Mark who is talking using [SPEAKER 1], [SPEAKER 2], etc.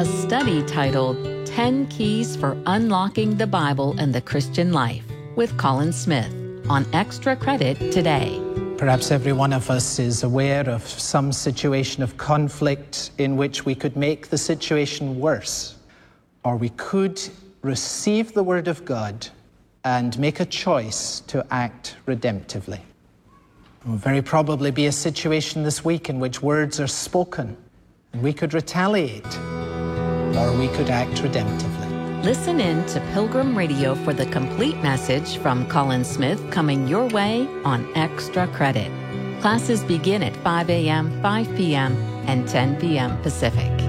[SPEAKER 1] a study titled 10 Keys for Unlocking the Bible and the Christian Life with Colin Smith on Extra Credit today.
[SPEAKER 2] Perhaps every one of us is aware of some situation of conflict in which we could make the situation worse, or we could receive the Word of God and make a choice to act redemptively. There will very probably be a situation this week in which words are spoken, and we could retaliate, or we could act redemptively.
[SPEAKER 1] Listen in to Pilgrim Radio for the complete message from Colin Smith coming your way on Extra Credit. Classes begin at 5 a.m., 5 p.m., and 10 p.m. Pacific.